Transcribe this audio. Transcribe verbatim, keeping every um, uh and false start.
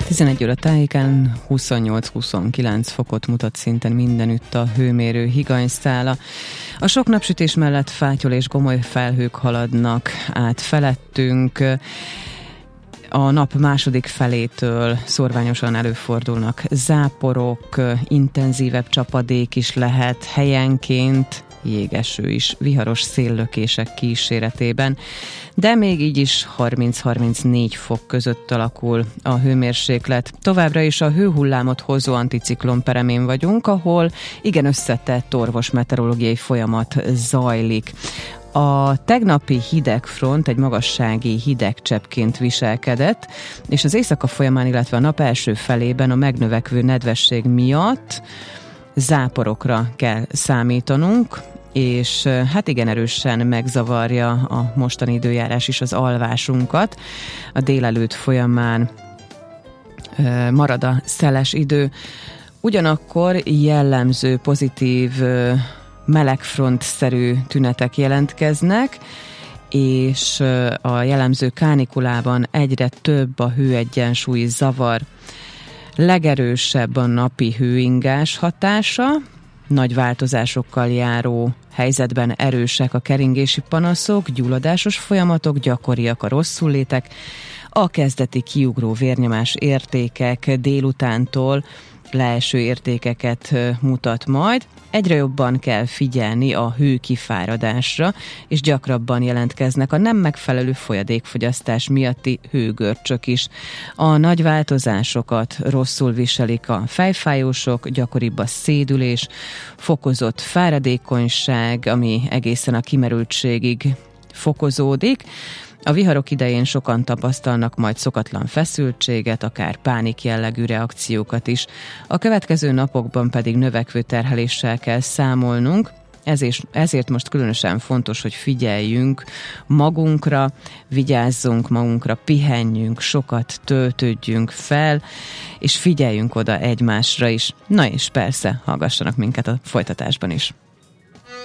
tizenegy óra tájékán huszonnyolc-huszonkilenc fokot mutat szinten mindenütt a hőmérő higanyszála. A sok napsütés mellett fátyol és gomoly felhők haladnak át felettünk. A nap második felétől szórványosan előfordulnak záporok, intenzívebb csapadék is lehet helyenként, jégeső is, viharos széllökések kíséretében, de még így is harminc-harmincnégy fok között alakul a hőmérséklet. Továbbra is a hőhullámot hozó anticiklon peremén vagyunk, ahol igen összetett orvos meteorológiai folyamat zajlik. A tegnapi hidegfront egy magassági hidegcseppként viselkedett, és az éjszaka folyamán, illetve a nap első felében a megnövekvő nedvesség miatt záporokra kell számítanunk, és hát igen erősen megzavarja a mostani időjárás is az alvásunkat. A délelőtt folyamán marad a szeles idő. Ugyanakkor jellemző pozitív melegfront-szerű tünetek jelentkeznek, és a jellemző kánikulában egyre több a hőegyensúlyi zavar. Legerősebb a napi hőingás hatása, nagy változásokkal járó helyzetben erősek a keringési panaszok, gyulladásos folyamatok, gyakoriak a rosszullétek, a kezdeti kiugró vérnyomás értékek délutántól leeső értékeket mutat majd. Egyre jobban kell figyelni a hőkifáradásra, és gyakrabban jelentkeznek a nem megfelelő folyadékfogyasztás miatti hőgörcsök is. A nagy változásokat rosszul viselik a fejfájósok, gyakoribb a szédülés, fokozott fáradékonyság, ami egészen a kimerültségig fokozódik. A viharok idején sokan tapasztalnak majd szokatlan feszültséget, akár pánik jellegű reakciókat is. A következő napokban pedig növekvő terheléssel kell számolnunk, ezért, ezért most különösen fontos, hogy figyeljünk magunkra, vigyázzunk magunkra, pihenjünk, sokat töltődjünk fel, és figyeljünk oda egymásra is. Na és persze, hallgassanak minket a folytatásban is.